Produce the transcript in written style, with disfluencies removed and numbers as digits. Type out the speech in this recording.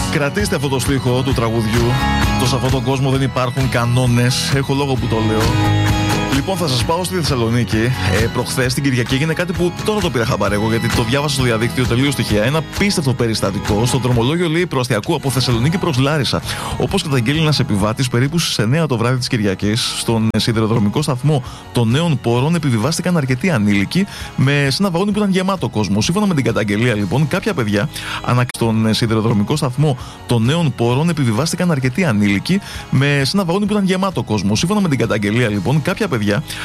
Κρατήστε αυτό το στίχο του τραγουδιού. Σε αυτόν τον κόσμο δεν υπάρχουν κανόνες. Έχω λόγο που το λέω. Λοιπόν, θα σας πάω στη Θεσσαλονίκη. Προχθές την Κυριακή έγινε κάτι που τώρα το πήρα χαμπάρι εγώ, γιατί το διάβασα στο διαδίκτυο τελείως τυχαία. Ένα απίστευτο περιστατικό στο δρομολόγιο, λέει, προαστιακού από Θεσσαλονίκη προς Λάρισα. Όπως καταγγέλει ένας επιβάτης, περίπου στις 9 το βράδυ της Κυριακής, στον σιδηροδρομικό σταθμό των Νέων Πόρων επιβιβάστηκαν αρκετοί ανήλικοι σε ένα βαγόνι που ήταν γεμάτο κόσμο. Σύμφωνα με την καταγγελία, λοιπόν, κάποια παιδιά στον σιδηροδρομικό σταθμό των Νέων Πόρων επιβιβάστηκαν αρκετοί ανήλικοι σε ένα βαγόνι που ήταν γεμάτο κόσμο. Σύμφωνα με την καταγγελία, λοιπόν, κάποια παιδιά